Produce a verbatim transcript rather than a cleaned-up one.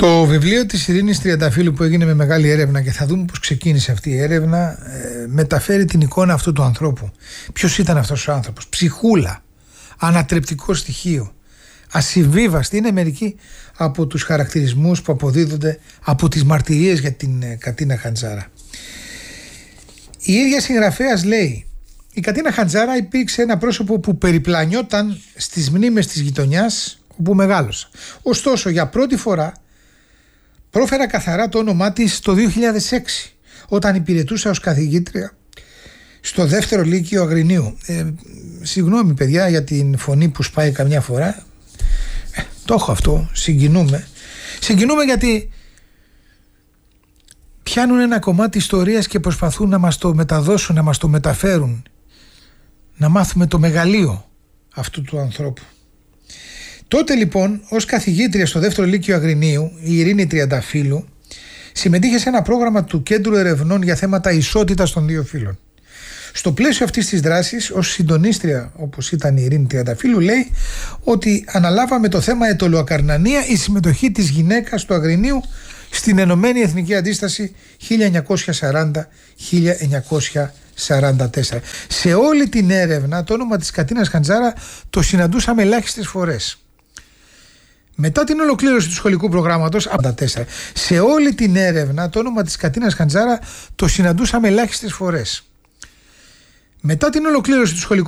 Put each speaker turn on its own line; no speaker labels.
Το βιβλίο της Ειρήνης Τριανταφύλου, που έγινε με μεγάλη έρευνα και θα δούμε πώς ξεκίνησε αυτή η έρευνα, ε, μεταφέρει την εικόνα αυτού του ανθρώπου. Ποιος ήταν αυτός ο άνθρωπος? Ψυχούλα, ανατρεπτικό στοιχείο, ασυμβίβαστη. Είναι μερικοί από τους χαρακτηρισμούς που αποδίδονται από τις μαρτυρίες για την ε, Κατίνα Χαντζάρα. Η ίδια συγγραφέας λέει: η Κατίνα Χαντζάρα υπήρξε ένα πρόσωπο που περιπλανιόταν στις μνήμες της γειτονιάς όπου μεγάλωσα. Ωστόσο, για πρώτη φορά πρόφερα καθαρά το όνομά της το δύο χιλιάδες έξι, όταν υπηρετούσα ως καθηγήτρια στο δεύτερο λύκειο Αγρινίου. Ε, συγγνώμη παιδιά για την φωνή που σπάει καμιά φορά. Ε, το έχω αυτό, συγκινούμε. Συγκινούμε γιατί πιάνουν ένα κομμάτι ιστορίας και προσπαθούν να μας το μεταδώσουν, να μας το μεταφέρουν, να μάθουμε το μεγαλείο αυτού του ανθρώπου. Τότε λοιπόν, ως καθηγήτρια στο δεύτερο λύκειο Αγρινίου, η Ειρήνη Τριανταφύλου συμμετείχε σε ένα πρόγραμμα του Κέντρου Ερευνών για θέματα ισότητας των δύο φύλων. Στο πλαίσιο αυτής της δράσης, ως συντονίστρια όπως ήταν η Ειρήνη Τριανταφύλου, λέει ότι αναλάβαμε το θέμα Αιτωλοακαρνανία, η συμμετοχή της γυναίκας του Αγρινίου στην Ενωμένη Εθνική Αντίσταση χίλια εννιακόσια σαράντα με χίλια εννιακόσια σαράντα τέσσερα. Σε όλη την έρευνα το όνομα της Κατίνας Χαντζάρα το συναντούσαμε ελάχιστες φορές. Μετά την ολοκλήρωση του σχολικού προγράμματος, σε όλη την έρευνα το όνομα της Κατίνας Χαντζάρα το συναντούσαμε ελάχιστες φορές. Μετά την ολοκλήρωση του σχολικού